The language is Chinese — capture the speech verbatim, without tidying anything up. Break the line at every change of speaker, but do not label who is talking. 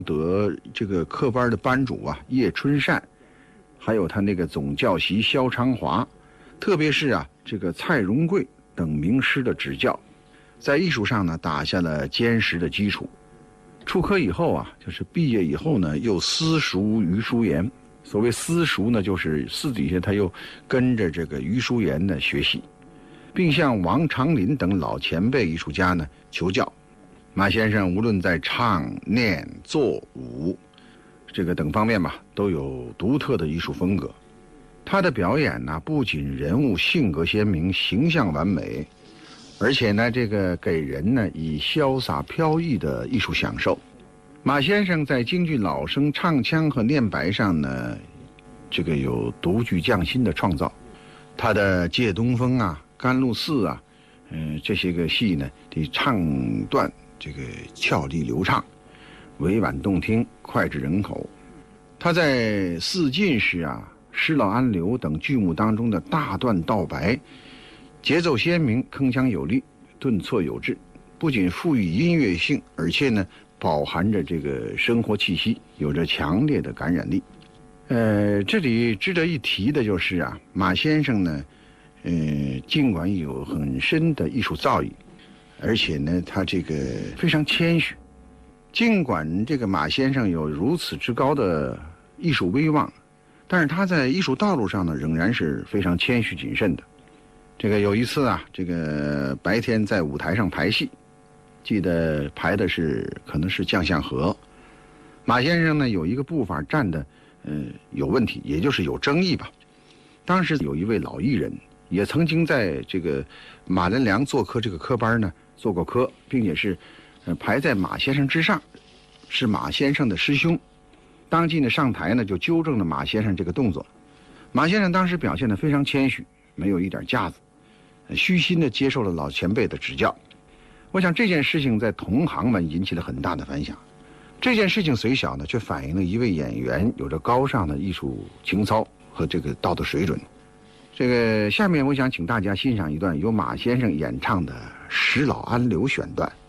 得这个课班的班主啊叶春善，还有他那个总教习萧昌华，特别是啊这个蔡荣贵等名师的指教，在艺术上呢打下了坚实的基础。出科以后啊，就是毕业以后呢，又私塾于淑妍。所谓私塾呢，就是私底下他又跟着这个于淑妍呢学习，并向王长林等老前辈艺术家呢求教。马先生无论在唱、念、作、舞这个等方面吧，都有独特的艺术风格。他的表演呢，不仅人物性格鲜明、形象完美，而且呢，这个给人呢以潇洒飘逸的艺术享受。马先生在京剧老生唱腔和念白上呢，这个有独具匠心的创造。他的《借东风》啊、《甘露寺》啊，嗯、呃，这些个戏呢的唱段这个俏丽流畅，委婉动听，脍炙人口。他在《四进士》啊、《施老安流》等剧目当中的大段道白，节奏鲜明，铿锵有力，顿挫有致，不仅赋予音乐性，而且呢饱含着这个生活气息，有着强烈的感染力。呃，这里值得一提的就是啊，马先生呢，呃，尽管有很深的艺术造诣，而且呢，他这个非常谦虚。尽管这个马先生有如此之高的艺术威望，但是他在艺术道路上呢，仍然是非常谦虚谨慎的。这个有一次啊，这个白天在舞台上排戏，记得排的是可能是将相和。马先生呢有一个步伐站的呃有问题，也就是有争议吧。当时有一位老艺人也曾经在这个马连良做科这个科班呢做过科，并且是呃排在马先生之上，是马先生的师兄。当即呢上台呢就纠正了马先生这个动作。马先生当时表现得非常谦虚，没有一点架子，虚心地接受了老前辈的指教。我想这件事情在同行们引起了很大的反响。这件事情虽小呢，却反映了一位演员有着高尚的艺术情操和这个道德水准。这个下面我想请大家欣赏一段由马先生演唱的《使老安流》选段。